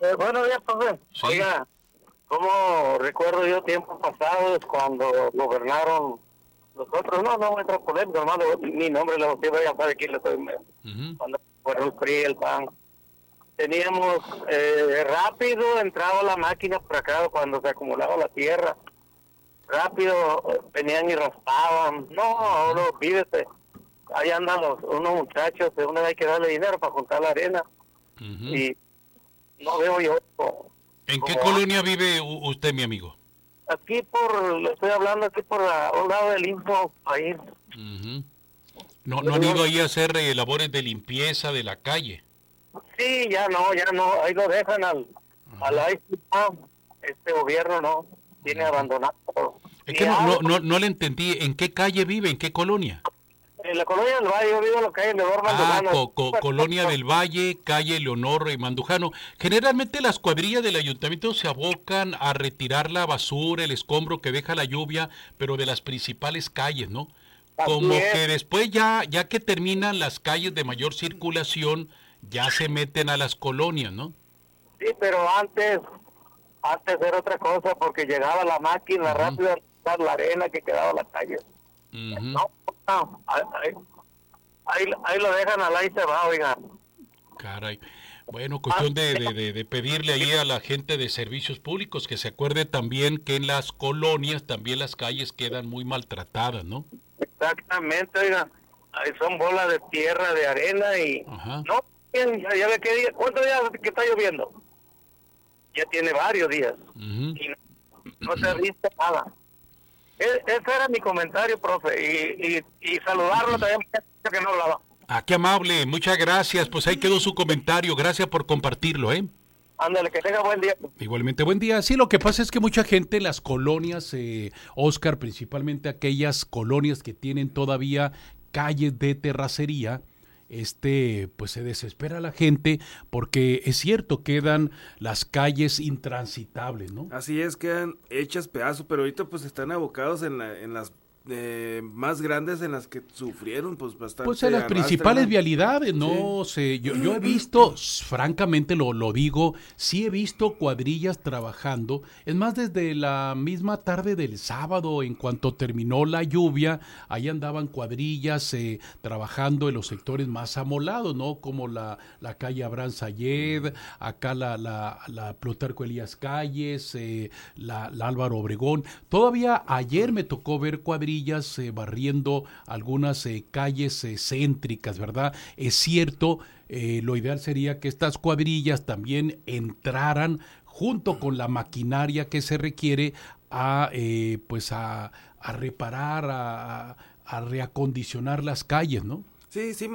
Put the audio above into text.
Buenos días, profe. Sí. Oiga, ¿cómo recuerdo yo tiempos pasados cuando gobernaron los otros? No voy a entrar polémico, hermano, mi nombre lo voy a saber quién le estoy. Ujú. Cuando fueron el PRI, el PAN. Teníamos rápido, entraba la máquina por acá cuando se acumulaba la tierra. Rápido venían y raspaban. No, olvídate. Ahí andan unos muchachos, de una vez hay que darle dinero para juntar la arena. Ujú. Y no veo yo ¿En qué como colonia vive usted, mi amigo? aquí le estoy hablando aquí por un lado del Istmo, ahí. Ujú. No han ido ahí a hacer labores de limpieza de la calle. Sí, ya no, ahí lo dejan al Ajá. ahí, no, este gobierno no, tiene Ujú. abandonado. Es Ni que agua. no le entendí. ¿En qué calle vive? ¿En qué colonia? En la colonia del Valle, yo vivo en la calle Leonor Ah, Maldonado. Colonia del Valle, calle Leonor y Mandujano. Generalmente las cuadrillas del ayuntamiento se abocan a retirar la basura, el escombro que deja la lluvia, pero de las principales calles, ¿no? Así Como es, que después ya que terminan las calles de mayor circulación, ya se meten a las colonias, ¿no? sí, pero antes era otra cosa, porque llegaba la máquina Ujú, rápido a quitar la arena que quedaba en la calle. ujú. No, ahí lo dejan al ahí se va, oiga. Caray. Bueno, Ah, cuestión de pedirle ahí a la gente de servicios públicos que se acuerde también que en las colonias también las calles quedan muy maltratadas, ¿no? exactamente, oiga, ahí son bolas de tierra, de arena y Ajá. no, ya ve qué día, ¿cuántos días que está lloviendo? Ya tiene varios días Ujú. y no se ha visto nada. Ese era mi comentario, profe, y saludarlo también, que no hablaba. Ah, qué amable, muchas gracias. Pues ahí quedó su comentario. Gracias por compartirlo, ¿eh? Ándale, que tenga buen día. Igualmente, buen día. Sí, lo que pasa es que mucha gente en las colonias, Oscar, principalmente aquellas colonias que tienen todavía calles de terracería, pues se desespera la gente porque es cierto, quedan las calles intransitables, ¿no? Así es, quedan hechas pedazos, pero ahorita pues están abocados en las más grandes en las que sufrieron pues Pues en bastante las arrastre, principales ¿no? vialidades, Sí. no sé, yo he visto, francamente lo digo, sí he visto cuadrillas trabajando, es más desde la misma tarde del sábado, en cuanto terminó la lluvia, ahí andaban cuadrillas trabajando en los sectores más amolados, ¿no? Como la calle Abraham Sayed, acá la Plutarco Elías Calles, la Álvaro Obregón, todavía ayer me tocó ver cuadrillas barriendo algunas calles céntricas, ¿verdad? Es cierto, lo ideal sería que estas cuadrillas también entraran junto con la maquinaria que se requiere a reparar, a reacondicionar las calles, ¿no? Sí, sí,